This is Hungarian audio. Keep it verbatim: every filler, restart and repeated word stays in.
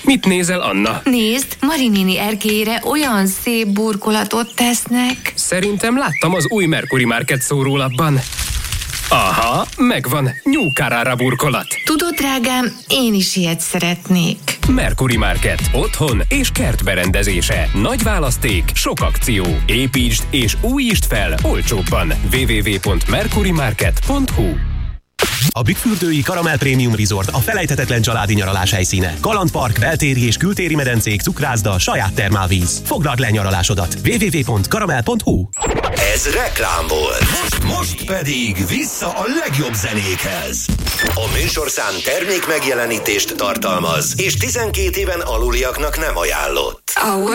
Mit nézel, Anna? Nézd, Mari néni erkélyére olyan szép burkolatot tesznek. Szerintem láttam az új Mercury Market szórólapban. Aha, megvan. New Carrara burkolat. Tudod, drágám, én is ilyet szeretnék. Mercury Market. Otthon és kertberendezése. Nagy választék, sok akció. Építsd és újítsd fel olcsóbban. double-u double-u double-u pont mercury market pont hu. A Bükkfürdői Caramel Premium Resort a felejthetetlen családi nyaralás helyszíne. Kalandpark, beltéri és kültéri medencék, cukrászda, saját termálvíz. Foglald le nyaralásodat. double-u double-u double-u pont caramel pont hu. Ez reklám volt. Most, most pedig vissza a legjobb zenékhez. A műsorszám termék megjelenítést tartalmaz, és tizenkét éven aluliaknak nem ajánlott.